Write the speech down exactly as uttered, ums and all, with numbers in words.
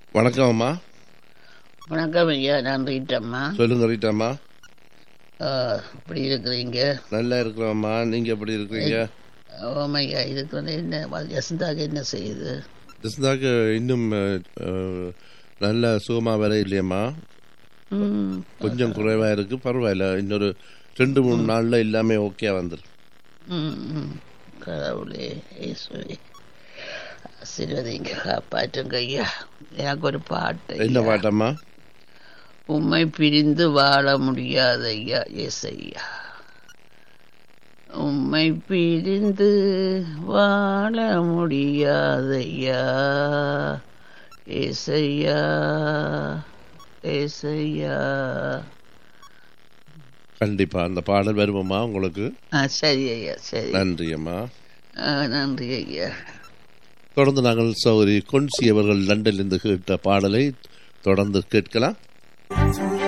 வணக்கம் அம்மா. வணக்கம் ஐயா, நான் ரீட்டம்மா. சொல்லுங்க ரீட்டாம்மா. எப்படி இருக்கிறீங்க? நல்லா இருக்கிறோம்மா. நீங்க எப்படி இருக்கிறீங்க? ஓமையா, இதுக்கு வந்து என்ன யசந்தாக என்ன செய்யுது? ஜஸ்தாக்கு இன்னும் அஹ், நல்ல சுகமா வர இல்லையம்மா. ம், கொஞ்சம் குறைவா இருக்கு. பரவாயில்ல, இன்னொரு ரெண்டு மூணு நாள்ல எல்லாமே ஓகே வந்துடும். ம், ம். கடவுளே இயேசுவே, ஆசீர்வதிங்க, காப்பாற்றுங்க ஐயா. எனக்கு ஒரு பாட்டு என்ன ஐயா. பாட்டம்மா? உம்மை பிரிந்து வாழ முடியாது ஐயா ஏசையா. உம்மை பிரிந்து வாழ முடியாதையா ஏசையா, ஏசையா. கண்டிப்பா அந்த பாடல் வருவோம்மா உங்களுக்கு. ஆ, சரி ஐயா, சரி. நன்றி அம்மா. ஆ, நன்றி ஐயா. தொடர்ந்து நாங்கள் சௌரி கொன்சி அவர்கள் லண்டனிலிருந்து கேட்ட பாடலை தொடர்ந்து கேட்கலாம்.